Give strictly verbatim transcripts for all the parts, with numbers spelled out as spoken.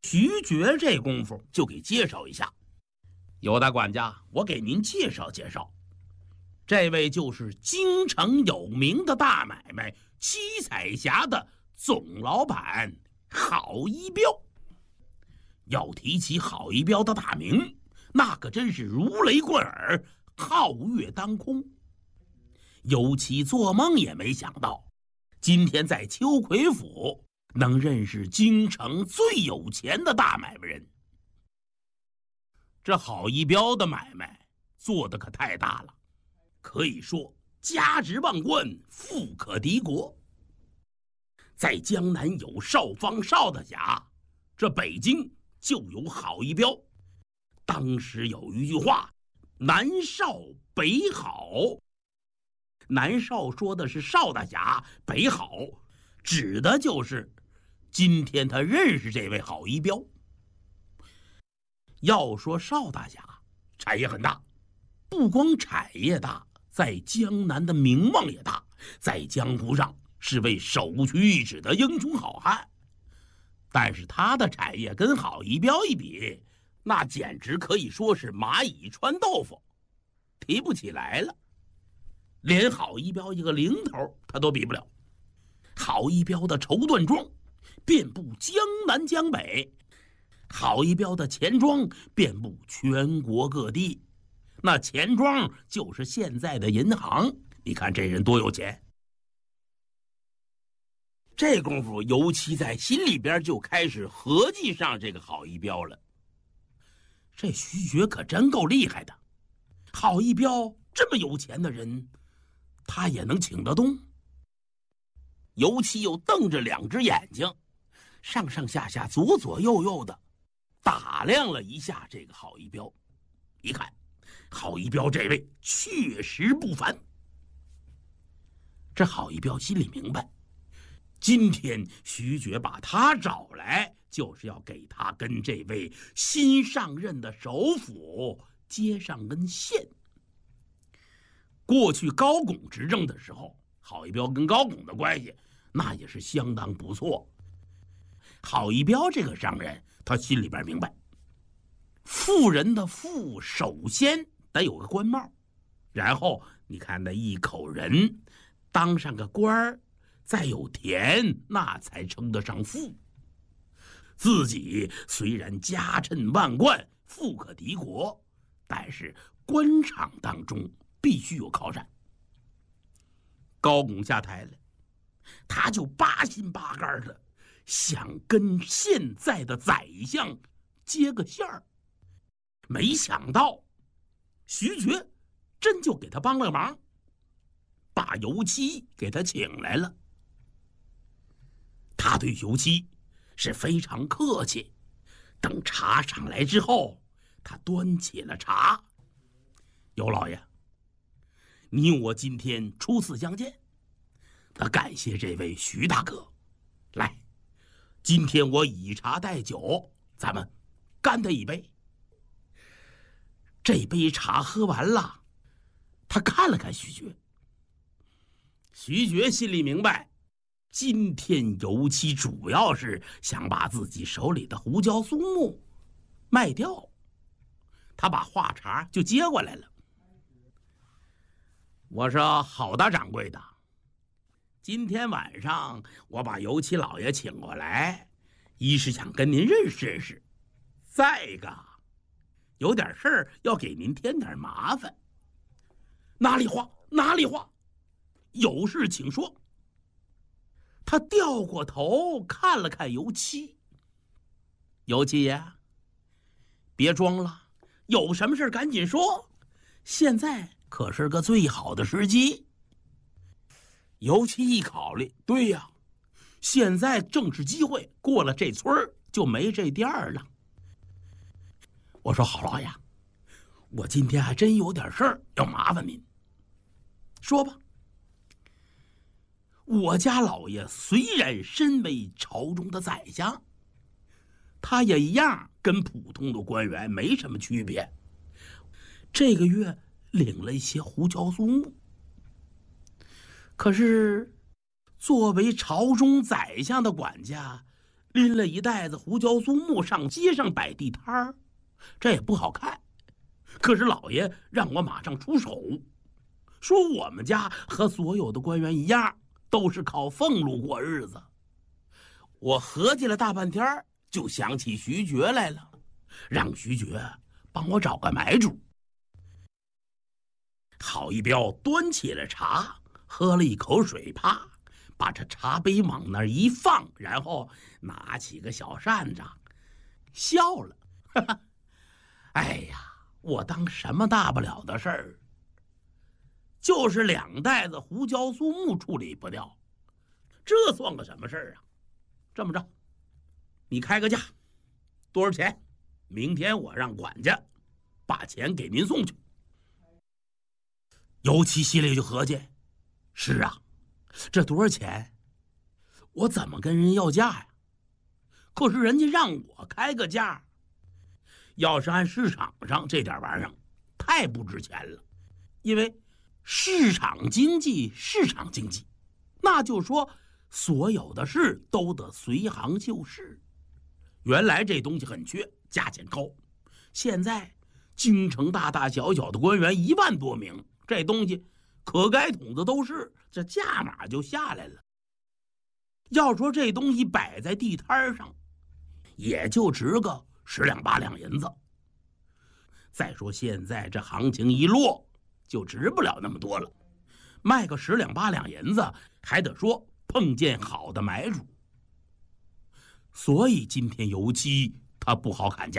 徐觉这功夫就给介绍一下。有大管家，我给您介绍介绍，这位就是京城有名的大买卖七彩匣的总老板郝一彪。要提起郝一彪的大名，那可真是如雷贯耳，皓月当空。尤其做梦也没想到，今天在秋葵府能认识京城最有钱的大买卖人。这郝一彪的买卖做得可太大了，可以说家值万贯，富可敌国。在江南有邵方邵大侠，这北京就有郝一彪。当时有一句话，南邵北郝。南邵说的是邵大侠，北郝指的就是今天他认识这位郝一彪。要说邵大侠产业很大，不光产业大，在江南的名望也大，在江湖上是位首屈一指的英雄好汉。但是他的产业跟郝一彪一比，那简直可以说是蚂蚁穿豆腐，提不起来了。连郝一彪一个零头他都比不了。郝一彪的绸缎庄遍布江南江北，郝一彪的钱庄遍布全国各地。那钱庄就是现在的银行，你看这人多有钱。这功夫尤其在心里边就开始合计上这个郝一彪了。这徐觉可真够厉害的，郝一彪这么有钱的人，他也能请得动。尤其又瞪着两只眼睛，上上下下左左右右的打量了一下这个郝一彪。一看郝一彪这位确实不凡。这郝一彪心里明白，今天徐觉把他找来，就是要给他跟这位新上任的首辅接上根线。过去高拱执政的时候，郝一彪跟高拱的关系那也是相当不错。郝一彪这个商人，他心里边明白，富人的富首先得有个官帽，然后你看那一口人当上个官儿，再有田，那才称得上富。自己虽然家趁万贯，富可敌国，但是官场当中必须有靠山。高拱下台了，他就八心八肝的想跟现在的宰相接个线儿。没想到徐觉真就给他帮了忙，把尤期给他请来了。他对尤期是非常客气，等茶上来之后，他端起了茶。尤老爷，你我今天初次相见，他感谢这位徐大哥。来，今天我以茶代酒，咱们干他一杯。这杯茶喝完了，他看了看徐觉。徐觉心里明白，今天尤其主要是想把自己手里的胡椒松木卖掉。他把话茬就接过来了。我说郝大掌柜的，今天晚上我把尤其老爷请过来，一是想跟您认识认识，再一个有点事儿要给您添点麻烦。哪里话哪里话，有事请说。他掉过头看了看尤其。尤七爷，别装了，有什么事赶紧说，现在可是个最好的时机。尤其一考虑，对呀，现在正是机会，过了这村儿就没这店儿了。我说郝老爷，我今天还真有点事儿要麻烦您。说吧。我家老爷虽然身为朝中的宰相，他也一样跟普通的官员没什么区别。这个月领了一些胡椒松木，可是作为朝中宰相的管家， 拎了一袋子胡椒酥木上街上摆地摊儿，这也不好看。可是老爷让我马上出手，说我们家和所有的官员一样，都是靠俸禄过日子。我合计了大半天，就想起徐觉来了，让徐觉帮我找个买主。郝一彪端起了茶，喝了一口水，啪，把这茶杯往那儿一放，然后拿起个小扇子，笑了。哈哈，哎呀，我当什么大不了的事儿？就是两袋子胡椒酥木处理不掉，这算个什么事儿啊？这么着，你开个价，多少钱？明天我让管家把钱给您送去。尤其心里就合计，是啊，这多少钱？我怎么跟人要价呀？可是人家让我开个价，要是按市场上这点玩意儿，太不值钱了。因为市场经济，市场经济，那就说所有的事都得随行就市。原来这东西很缺，价钱高。现在京城大大小小的官员一万多名，这东西可该桶子都是，这价码就下来了。要说这东西摆在地摊上，也就值个十两八两银子。再说现在这行情一落，就值不了那么多了，卖个十两八两银子，还得说碰见好的买主。所以今天油漆他不好砍价，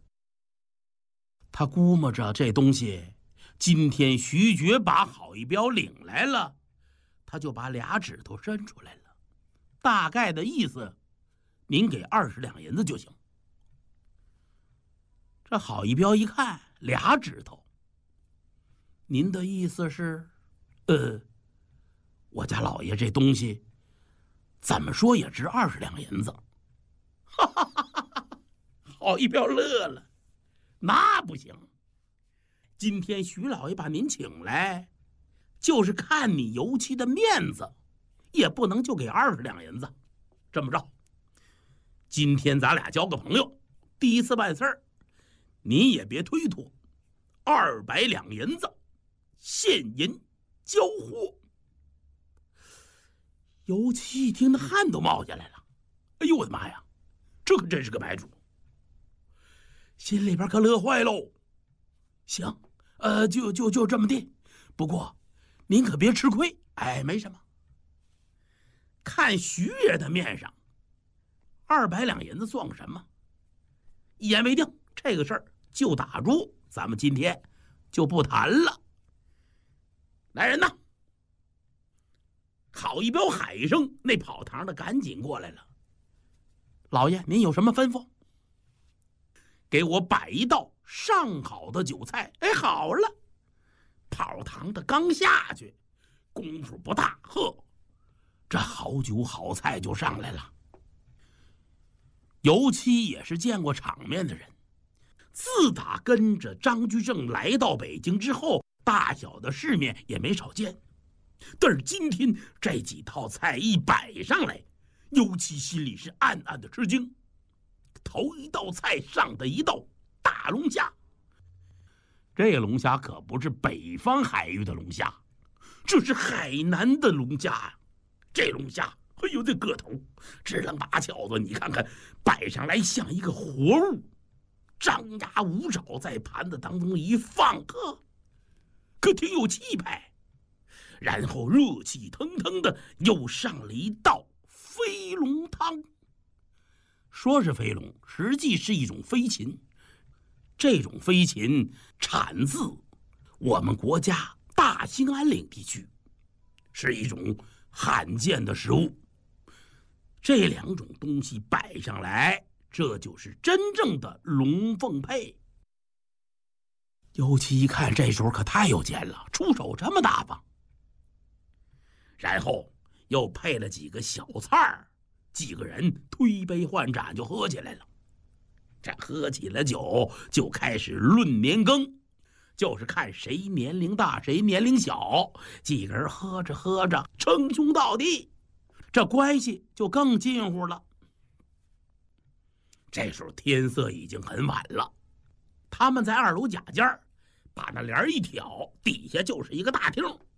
他估摸着这东西今天徐觉把郝一彪领来了，他就把俩指头伸出来了，大概的意思，您给二十两银子就行。这郝一彪一看俩指头，您的意思是，呃，我家老爷这东西怎么说也值二十两银子。哈哈哈哈！郝一彪乐了，那不行。今天徐老爷把您请来，就是看你油漆的面子，也不能就给二十两银子。这么着，今天咱俩交个朋友，第一次办事儿，您也别推脱，二百两银子现银交货。油漆一听，那汗都冒下来了。哎呦我的妈呀，这可真是个买主，心里边可乐坏喽。行，呃，就就就这么定。不过您可别吃亏。哎，没什么。看徐爷的面上，二百两银子算个什么？一言为定，这个事儿就打住，咱们今天就不谈了。来人呐！郝一彪喊一声，那跑堂的赶紧过来了。老爷，您有什么吩咐？给我摆一道上好的酒菜。哎，好了。跑堂的刚下去，功夫不大，呵，这好酒好菜就上来了。尤其也是见过场面的人，自打跟着张居正来到北京之后，大小的世面也没少见。但是今天这几套菜一摆上来，尤其心里是暗暗的吃惊。头一道菜上的一道大龙虾，这龙虾可不是北方海域的龙虾，这是海南的龙虾呀。这龙虾，哎呦，这个头直棱八翘的，你看看摆上来像一个活物，张牙舞爪在盘子当中一放，呵，可挺有气派。然后热气腾腾的又上了一道飞龙汤。说是飞龙，实际是一种飞禽。这种飞禽产自我们国家大兴安岭地区，是一种罕见的食物。这两种东西摆上来，这就是真正的龙凤配。尤其一看这时候可太有钱了，出手这么大方。然后又配了几个小菜儿，几个人推杯换盏就喝起来了。这喝起了酒，就开始论年羹，就是看谁年龄大谁年龄小。几个人喝着喝着称兄道弟，这关系就更近乎了。 这时候天色已经很晚了，他们在二楼甲间把那帘一挑，底下就是一个大厅。